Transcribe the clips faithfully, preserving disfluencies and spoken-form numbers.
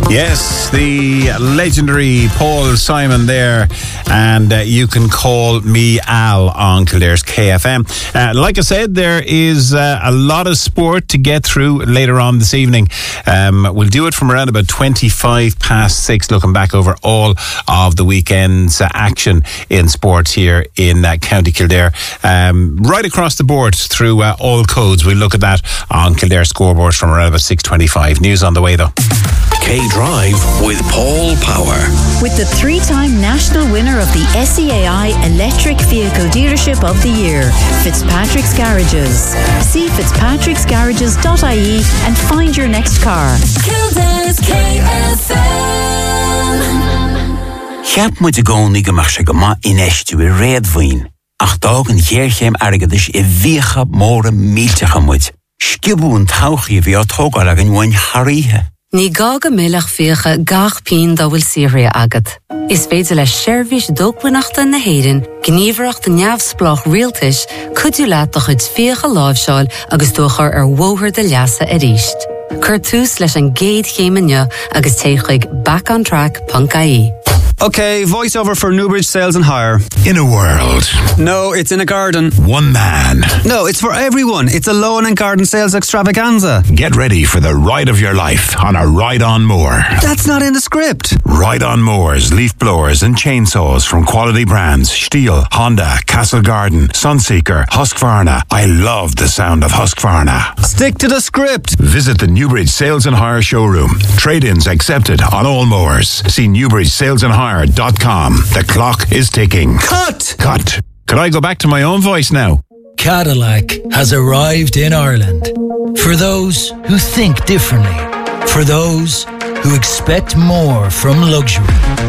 Yes, the legendary Paul Simon there, and uh, you can call me Al on Kildare's K F M. Uh, like I said, there is uh, a lot of sport to get through later on this evening. Um, we'll do it from around about twenty-five past six, looking back over all of the weekend's uh, action in sports here in uh, County Kildare. Um, right across the board through uh, all codes. We'll look at that on Kildare scoreboard from around about six twenty-five. News on the way though. K-Drive with Paul Power. With the three-time national winner of the S E A I Electric Vehicle Dealership of the Year, Fitzpatrick's Garages. See fitzpatricks garages dot I E and find your next car. Kildare's K F M. Cheap moet de gonig gemach se gema in echte we redwin. Ach dagen heerchem ergedish e vicha more milche gemoed. Skiboen tauchie via togalag wan harihe. Ní gaga millach fiocha gach pín da bhfuil síria agad. Is féidir le seirbhís dógbuinachta na héireann, gníomhaireacht na neamhsplach rialtais, cuidiú leat do chuid fiocha láimhseáil agus dóchar ar mhóthar de leasa a ríist. Cur tús leis an géad chéimeanne agus téigh backontrack dot I E. Okay, voiceover for Newbridge Sales and Hire. In a world. No, it's in a garden. One man. No, it's for everyone. It's a lawn and garden sales extravaganza. Get ready for the ride of your life on a ride-on mower. That's not in the script. Ride-on mowers, leaf blowers and chainsaws from quality brands Stihl, Honda, Castle Garden, Sunseeker, Husqvarna. I love the sound of Husqvarna. Stick to the script. Visit the Newbridge Sales and Hire showroom. Trade-ins accepted on all mowers. See newbridge sales and hire dot com. The clock is ticking. Cut! Cut. Could I go back to my own voice now? Cadillac has arrived in Ireland. For those who think differently. For those who expect more from luxury.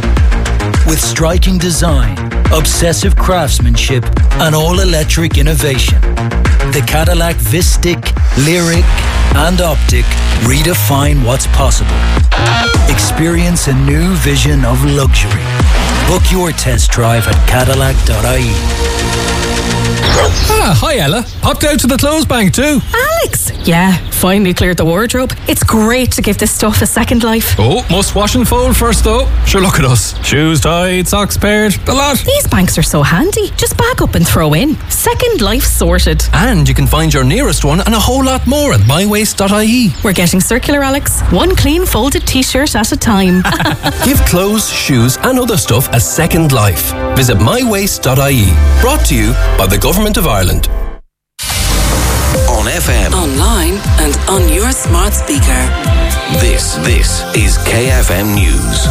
With striking design, obsessive craftsmanship, and all-electric innovation. The Cadillac Vistic, Lyric, and Optic redefine what's possible. Experience a new vision of luxury. Book your test drive at Cadillac dot I E. Ah, hi Ella. Popped out to the clothes bank too. Alex! Yeah, finally cleared the wardrobe. It's great to give this stuff a second life. Oh, must wash and fold first though. Sure, look at us. Shoes tied, socks paired, the lot. These banks are so handy. Just back up and throw in. Second life sorted. And you can find your nearest one and a whole lot more at my waste dot I E. We're getting circular, Alex. One clean folded t-shirt at a time. Give clothes, shoes and other stuff a second life. Visit my waste dot I E. Brought to you by the Government of Ireland. On F M. Online and on your smart speaker. This, this is K F M News.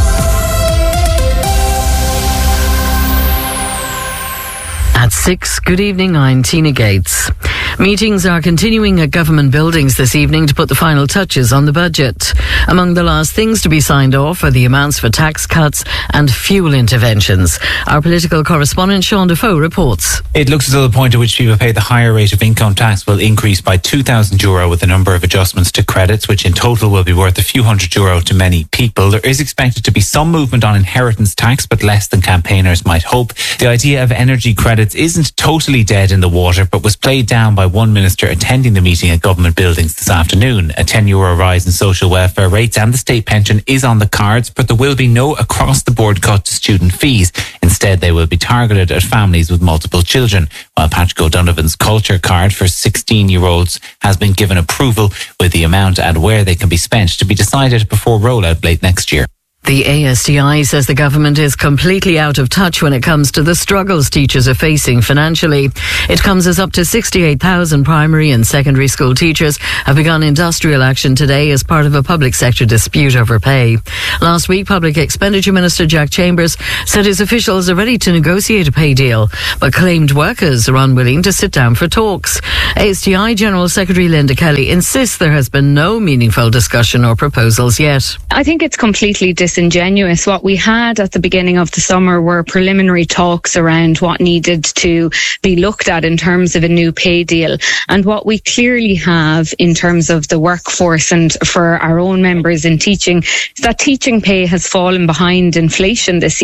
At six, good evening, I'm Tina Gates. Meetings are continuing at government buildings this evening to put the final touches on the budget. Among the last things to be signed off are the amounts for tax cuts and fuel interventions. Our political correspondent Sean Defoe reports. It looks as though the point at which people pay the higher rate of income tax will increase by two thousand euro with a number of adjustments to credits, which in total will be worth a few hundred euro to many people. There is expected to be some movement on inheritance tax, but less than campaigners might hope. The idea of energy credits isn't totally dead in the water, but was played down by one minister attending the meeting at government buildings this afternoon. A ten euro rise in social welfare rates and the state pension is on the cards, but there will be no across-the-board cut to student fees. Instead, they will be targeted at families with multiple children, while Patrick O'Donovan's culture card for sixteen-year-olds has been given approval, with the amount and where they can be spent to be decided before rollout late next year. The A S T I says the government is completely out of touch when it comes to the struggles teachers are facing financially. It comes as up to sixty-eight thousand primary and secondary school teachers have begun industrial action today as part of a public sector dispute over pay. Last week, Public Expenditure Minister Jack Chambers said his officials are ready to negotiate a pay deal, but claimed workers are unwilling to sit down for talks. A S T I General Secretary Linda Kelly insists there has been no meaningful discussion or proposals yet. I think it's completely dis- disingenuous. What we had at the beginning of the summer were preliminary talks around what needed to be looked at in terms of a new pay deal. And what we clearly have in terms of the workforce and for our own members in teaching is that teaching pay has fallen behind inflation this year.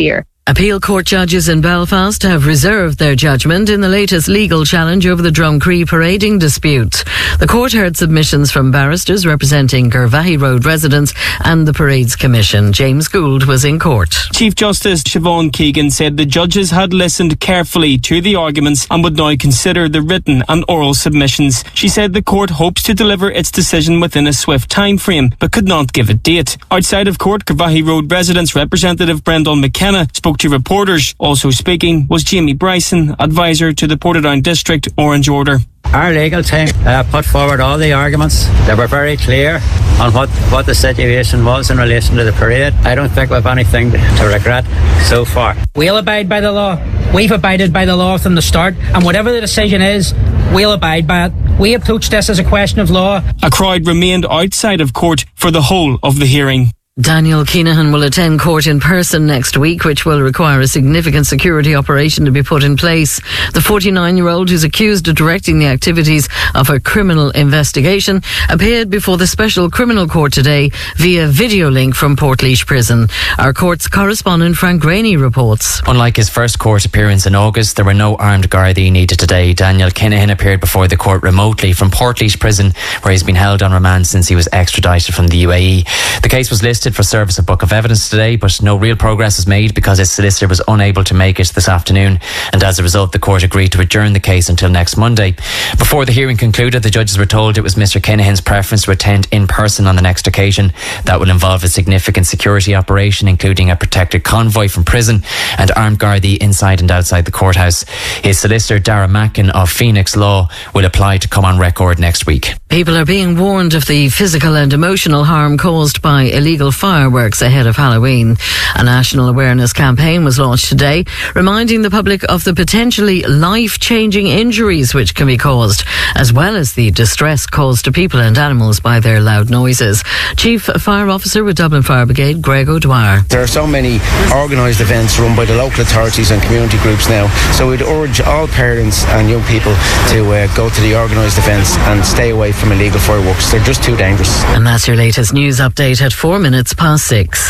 Appeal court judges in Belfast have reserved their judgment in the latest legal challenge over the Drumcree parading dispute. The court heard submissions from barristers representing Gervahi Road residents and the Parades Commission. James Gould was in court. Chief Justice Siobhan Keegan said the judges had listened carefully to the arguments and would now consider the written and oral submissions. She said the court hopes to deliver its decision within a swift time frame, but could not give a date. Outside of court, Gervahi Road residents representative Brendan McKenna spoke to reporters. Also speaking was Jamie Bryson, advisor to the Portadown District Orange Order. Our legal team uh, put forward all the arguments. They were very clear on what, what the situation was in relation to the parade. I don't think we have anything to, to regret so far. We'll abide by the law. We've abided by the law from the start, and whatever the decision is, we'll abide by it. We approach this as a question of law. A crowd remained outside of court for the whole of the hearing. Daniel Keenahan will attend court in person next week, which will require a significant security operation to be put in place. The forty-nine-year-old, who's accused of directing the activities of a criminal investigation, appeared before the Special Criminal Court today via video link from Portlaoise Prison. Our court's correspondent Frank Graney reports. Unlike his first court appearance in August, there were no armed Gardaí needed today. Daniel Keenahan appeared before the court remotely from Portlaoise Prison, where he's been held on remand since he was extradited from the U A E. The case was listed for service of book of evidence today, but no real progress was made because his solicitor was unable to make it this afternoon, and as a result the court agreed to adjourn the case until next Monday. Before the hearing concluded, the judges were told it was Mr Kinahan's preference to attend in person on the next occasion. That will involve a significant security operation, including a protected convoy from prison and armed Gardaí inside and outside the courthouse. His solicitor Dara Mackin of Phoenix Law will apply to come on record next week. People are being warned of the physical and emotional harm caused by illegal fireworks ahead of Halloween. A national awareness campaign was launched today, reminding the public of the potentially life-changing injuries which can be caused, as well as the distress caused to people and animals by their loud noises. Chief Fire Officer with Dublin Fire Brigade, Greg O'Dwyer. There are so many organised events run by the local authorities and community groups now, so we'd urge all parents and young people to uh, go to the organised events and stay away from illegal fireworks. They're just too dangerous. And that's your latest news update at four minutes past six.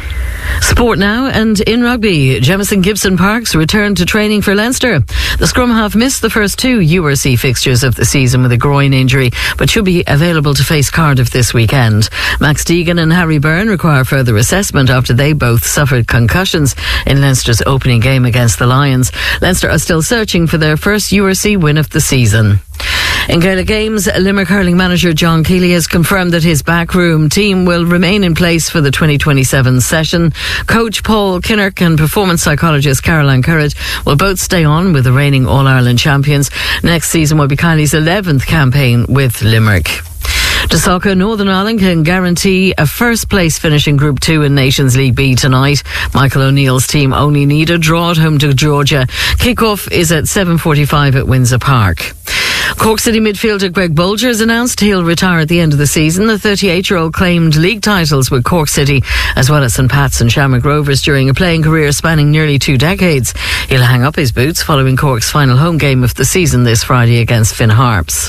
Sport now, and in rugby, Jamison Gibson Parks returned to training for Leinster. The scrum half missed the first two U R C fixtures of the season with a groin injury, but should be available to face Cardiff this weekend. Max Deegan and Harry Byrne require further assessment after they both suffered concussions in Leinster's opening game against the Lions. Leinster are still searching for their first U R C win of the season. In Gaelic Games, Limerick hurling manager John Keeley has confirmed that his backroom team will remain in place for the twenty twenty-seven session. Coach Paul Kinnock and performance psychologist Caroline Currid will both stay on with the reigning All-Ireland champions. Next season will be Keeley's eleventh campaign with Limerick. To soccer, Northern Ireland can guarantee a first-place finish in Group two in Nations League B tonight. Michael O'Neill's team only need a draw at home to Georgia. Kick-off is at seven forty-five at Windsor Park. Cork City midfielder Greg Bolger has announced he'll retire at the end of the season. The thirty-eight-year-old claimed league titles with Cork City as well as St Pat's and Shamrock Rovers during a playing career spanning nearly two decades. He'll hang up his boots following Cork's final home game of the season this Friday against Finn Harps.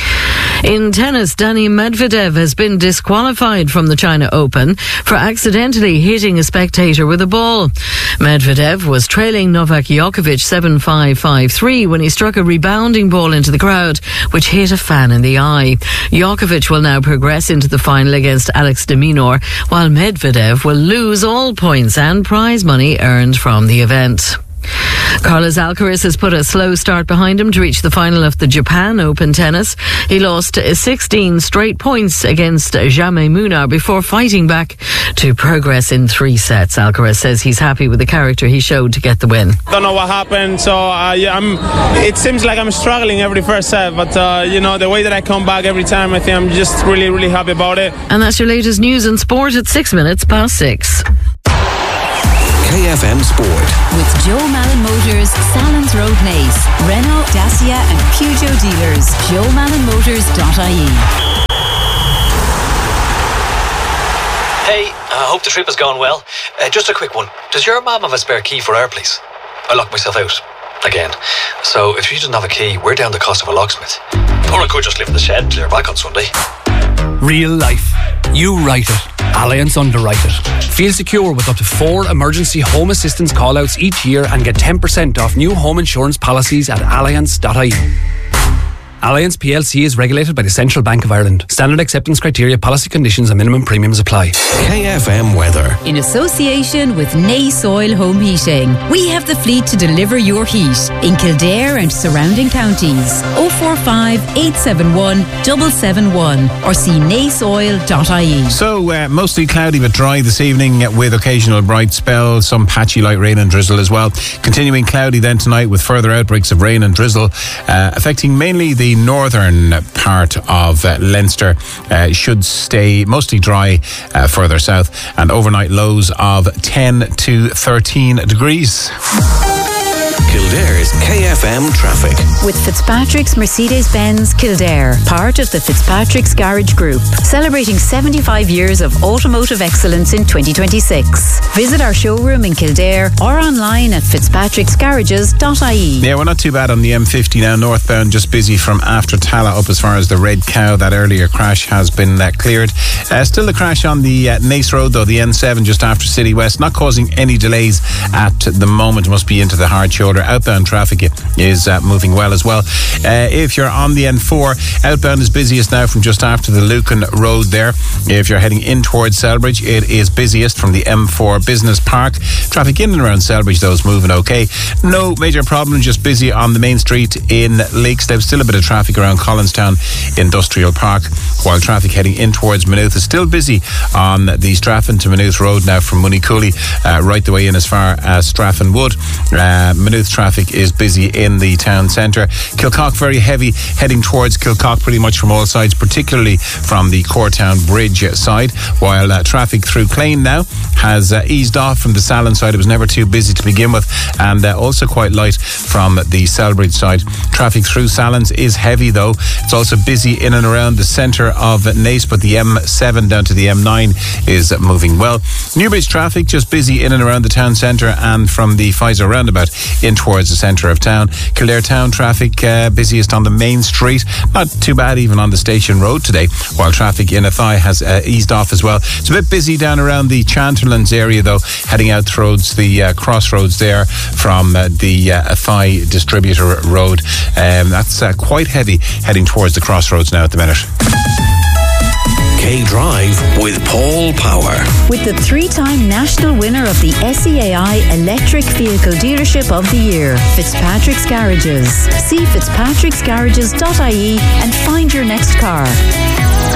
In tennis, Dani Medvedev has been disqualified from the China Open for accidentally hitting a spectator with a ball. Medvedev was trailing Novak Djokovic seven five five three when he struck a rebounding ball into the crowd, which hit a fan in the eye. Djokovic will now progress into the final against Alex de Minaur, while Medvedev will lose all points and prize money earned from the event. Carlos Alcaraz has put a slow start behind him to reach the final of the Japan Open tennis. He lost sixteen straight points against Jaime Munar before fighting back to progress in three sets. Alcaraz says he's happy with the character he showed to get the win. Don't know what happened, so uh, yeah, I'm, it seems like I'm struggling every first set, but uh, you know, the way that I come back every time, I think I'm just really, really happy about it. And that's your latest news and sport at six minutes past six. K F M Sport. With Joe Malin Motors, Salons Road Naas, Renault, Dacia and Peugeot dealers. joe malin motors dot I E. Hey, I hope the trip has gone well. Uh, just a quick one. Does your mum have a spare key for our place? I locked myself out. Again. So if she doesn't have a key, we're down the cost of a locksmith. Or I could just live in the shed, clear back on Sunday. Real life. You write it. Alliance Underwrite It. Feel secure with up to four emergency home assistance call-outs each year and get ten percent off new home insurance policies at alliance dot I E. Alliance P L C is regulated by the Central Bank of Ireland. Standard acceptance criteria, policy conditions and minimum premiums apply. K F M weather. In association with Nace Oil Home Heating, we have the fleet to deliver your heat in Kildare and surrounding counties. oh four five, eight seven one, seven seven one or see nace oil dot I E. So, uh, mostly cloudy but dry this evening with occasional bright spells, some patchy light rain and drizzle as well. Continuing cloudy then tonight with further outbreaks of rain and drizzle, uh, affecting mainly the northern part of uh, Leinster. Uh, should stay mostly dry uh, further south, and overnight lows of ten to thirteen degrees. Kildare's K F M traffic. With Fitzpatrick's Mercedes-Benz Kildare, part of the Fitzpatrick's Garage Group, celebrating seventy-five years of automotive excellence in twenty twenty-six. Visit our showroom in Kildare or online at fitzpatricks garages dot I E. Yeah, we're not too bad on the M fifty now, northbound, just busy from after Tala up as far as the Red Cow. That earlier crash has been uh, cleared. Uh, still the crash on the uh, Nace Road though, the N seven just after City West, not causing any delays at the moment. Must be into the hard shoulder. Outbound traffic is uh, moving well as well. Uh, if you're on the N four, outbound is busiest now from just after the Lucan Road there. If you're heading in towards Selbridge, it is busiest from the M four Business Park. Traffic in and around Selbridge though is moving okay. No major problem, just busy on the main street in Lakestep. Still a bit of traffic around Collinstown Industrial Park, while traffic heading in towards Maynooth is still busy on the Straffan to Maynooth Road now from Mooneycooley uh, right the way in as far as Straffan Wood. Uh, Maynooth traffic is busy in the town centre. Kilcock very heavy heading towards Kilcock pretty much from all sides, particularly from the Coretown Bridge side, while uh, traffic through Clane now has uh, eased off from the Salon side. It was never too busy to begin with, and uh, also quite light from the Selbridge side. Traffic through Salons is heavy though. It's also busy in and around the centre of Nace, but the M seven down to the M nine is moving well. Newbridge traffic just busy in and around the town centre and from the Pfizer roundabout in towards the centre of town. Kildare town traffic uh, busiest on the main street. Not too bad even on the Station Road today, while traffic in Athy has uh, eased off as well. It's a bit busy down around the Chanterlands area though, heading out towards the uh, crossroads there from uh, the uh, Athy Distributor Road. Um, that's uh, quite heavy heading towards the crossroads now at the minute. K Drive with Paul Power. With the three-time national winner of the S E A I Electric Vehicle Dealership of the Year, Fitzpatrick's Garages. See fitzpatricks garages dot I E and find your next car.